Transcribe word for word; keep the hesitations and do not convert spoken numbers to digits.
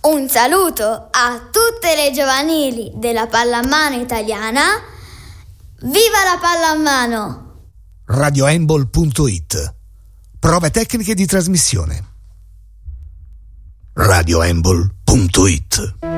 Un saluto a tutte le giovanili della pallamano italiana. Viva la pallamano! radio handball punto it. Prove tecniche di trasmissione. radio handball punto it.